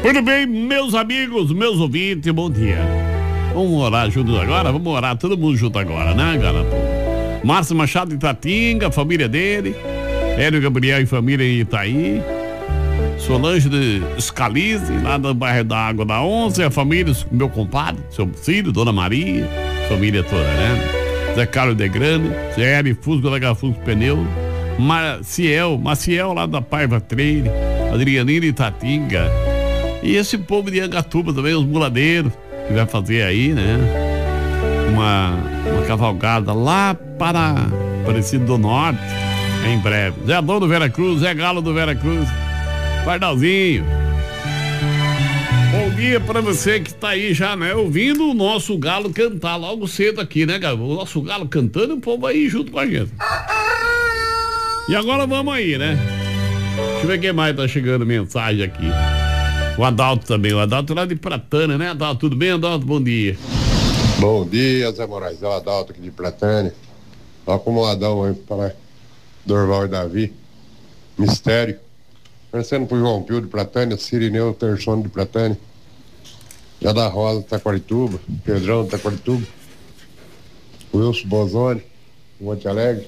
Muito bem, meus amigos, meus ouvintes, bom dia. Vamos orar juntos agora? Vamos orar todo mundo junto agora, né, galera? Márcio Machado de Itatinga, a família dele. Hélio Gabriel e família em Itaí. Solange de Scalise, lá do bairro da Água da Onça. A família, meu compadre, seu filho, Dona Maria. Família toda, né? Zé Carlos de Grande, Zé Hélio Fusco da Gafusco Pneu. Maciel lá da Paiva Treire. Adrianina Itatinga. E esse povo de Angatuba também, os muladeiros, que vai fazer aí, né? Uma cavalgada lá para Aparecido do Norte, em breve. Zé Adão do Veracruz, Zé Galo do Veracruz, Pardalzinho. Bom dia para você que tá aí já, né? Ouvindo o nosso galo cantar logo cedo aqui, né, Galo? O nosso galo cantando e o povo aí junto com a gente. E agora vamos aí, né? Deixa eu ver quem mais tá chegando mensagem aqui. O Adalto também, o Adalto lá de Pratânia, né, Adalto? Tudo bem, Adalto? Bom dia. Bom dia, Zé Moraes. É o Adalto aqui de Pratânia. Olha como o Adão aí para Dorval e Davi. Mistério. Parecendo pro João Pio de Pratânia, Sirineu Terçone de Pratânia. Já da Rosa de Taquarituba, Pedrão de Taquarituba. Wilson Bozoni, Monte Alegre.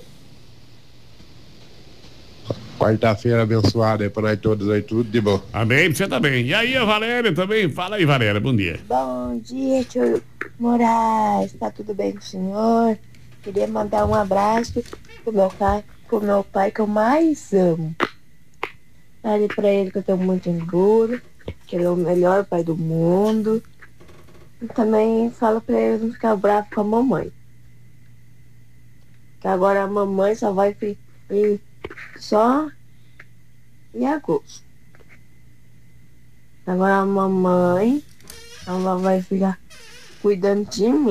Quarta-feira abençoada aí pra nós todos aí, tudo de bom. Amém, você também. E aí, a Valéria também? Fala aí, Valéria, bom dia. Bom dia, tio Moraes. Tá tudo bem com o senhor? Queria mandar um abraço pro meu pai que eu mais amo. Falei pra ele que eu tenho muito engordo, que ele é o melhor pai do mundo. E também falo pra ele não ficar bravo com a mamãe. Que agora a mamãe só vai vir só em agosto. Agora a mamãe, ela vai ficar cuidando de mim.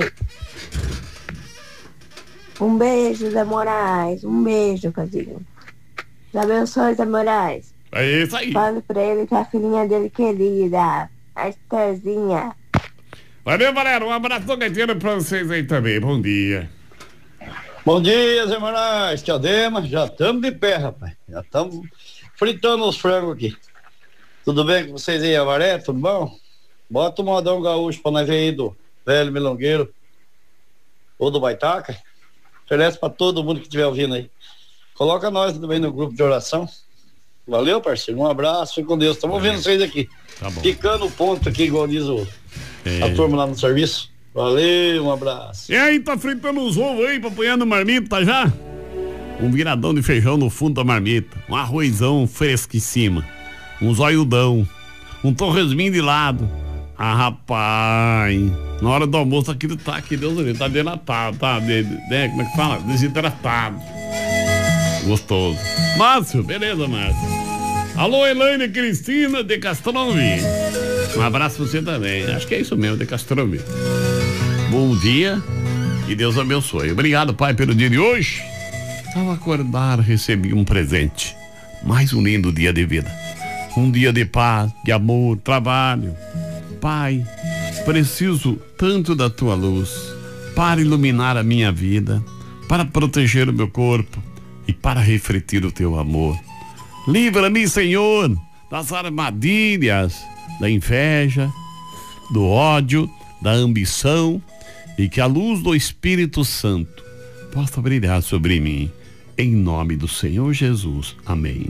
Um beijo, Zé Moraes. Um beijo, Cadinho. Deus abençoe, Zé Moraes. É isso aí. Fale pra ele que a filhinha dele querida, a Estherzinha. Valeu, Valéria. Um abraço do Gaiteiro pra vocês aí também. Bom dia. Bom dia, Zé Moraes, tia Dema, já estamos de pé, rapaz, já estamos fritando os frangos aqui. Tudo bem com vocês aí, Avaré, tudo bom? Bota o modão gaúcho pra nós ver aí do velho milongueiro ou do Baitaca, oferece pra todo mundo que estiver ouvindo aí. Coloca nós também no grupo de oração. Valeu, parceiro, um abraço, fique com Deus, estamos ouvindo vocês aqui. Tá bom. Picando o ponto aqui, igual diz a turma lá no serviço. Valeu, um abraço. E aí, tá fritando os ovos aí, apanhando marmita já? Um viradão de feijão no fundo da marmita, um arrozão fresco em cima, um zoiudão, um torresminho de lado. Ah, rapaz, na hora do almoço aquilo tá aqui, Deus do céu, tá delatado, tá, como é que fala? Desidratado. Gostoso. Márcio, beleza, Márcio. Alô, Elaine Cristina de Castronovi. Um abraço pra você também. Acho que é isso mesmo, de Castronovi. Bom dia e Deus abençoe. Obrigado, Pai, pelo dia de hoje. Ao acordar, recebi um presente. Mais um lindo dia de vida. Um dia de paz, de amor, trabalho. Pai, preciso tanto da tua luz para iluminar a minha vida, para proteger o meu corpo e para refletir o teu amor. Livra-me, Senhor, das armadilhas, da inveja, do ódio, da ambição, e que a luz do Espírito Santo possa brilhar sobre mim, em nome do Senhor Jesus. Amém.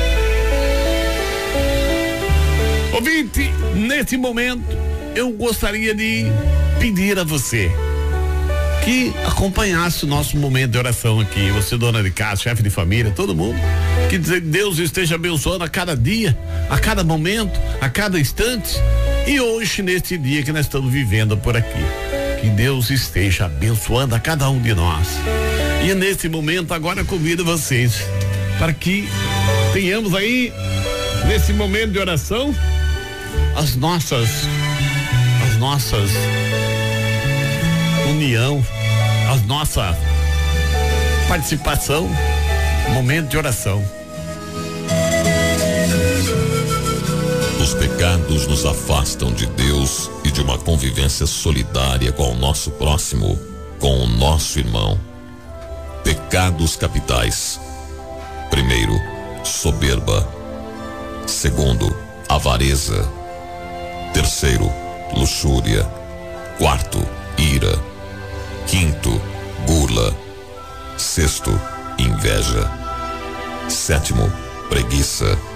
Ouvinte, nesse momento eu gostaria de pedir a você que acompanhasse o nosso momento de oração aqui, você, dona de casa, chefe de família, todo mundo, que Deus esteja abençoando a cada dia, a cada momento, a cada instante, e hoje, neste dia que nós estamos vivendo por aqui, que Deus esteja abençoando a cada um de nós. E nesse momento agora eu convido vocês para que tenhamos aí, nesse momento de oração, as nossas união, a nossa participação, momento de oração. Os pecados nos afastam de Deus e de uma convivência solidária com o nosso próximo, com o nosso irmão. Pecados capitais: primeiro, soberba; segundo, avareza; Terceiro, luxúria. Quarto, ira. Quinto, gula. Sexto, inveja. Sétimo, preguiça.